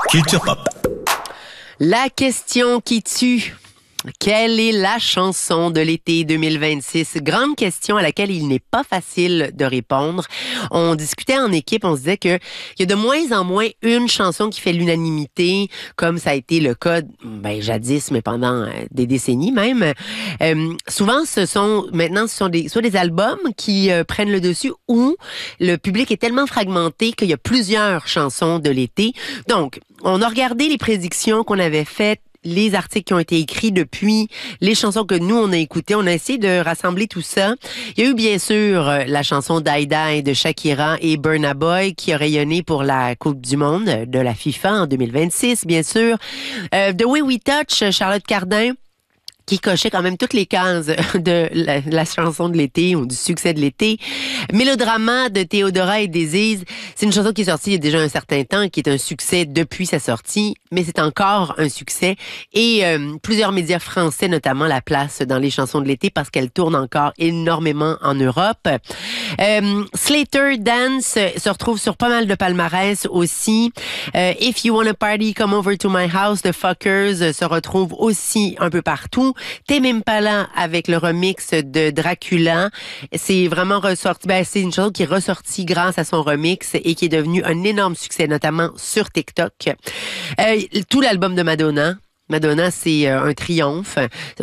Culture Pop. La question qui tue. Quelle est la chanson de l'été 2026? Grande question à laquelle il n'est pas facile de répondre. On discutait en équipe, on se disait que il y a de moins en moins une chanson qui fait l'unanimité, comme ça a été le cas, jadis, mais pendant des décennies même. Souvent, ce sont soit des albums qui prennent le dessus, ou le public est tellement fragmenté qu'il y a plusieurs chansons de l'été. Donc, on a regardé les prédictions qu'on avait faites, les articles qui ont été écrits depuis, les chansons que nous, on a écoutées. On a essayé de rassembler tout ça. Il y a eu bien sûr la chanson Die Die de Shakira et Burna Boy qui a rayonné pour la Coupe du Monde de la FIFA en 2026, bien sûr. The Way We Touch, Charlotte Cardin, qui cochait quand même toutes les cases de la chanson de l'été ou du succès de l'été. Mélodrama de Théodora et Désise, c'est une chanson qui est sortie il y a déjà un certain temps, qui est un succès depuis sa sortie, mais c'est encore un succès. Et plusieurs médias français notamment la placent dans les chansons de l'été parce qu'elle tourne encore énormément en Europe. Slater Dance se retrouve sur pas mal de palmarès aussi. If You Wanna Party, Come Over to My House, The Fuckers se retrouve aussi un peu partout. Tame Impala avec le remix de Dracula, c'est vraiment ressorti. C'est une chanson qui est ressortie grâce à son remix et qui est devenu un énorme succès, notamment sur TikTok. Tout l'album de Madonna. Madonna, c'est un triomphe.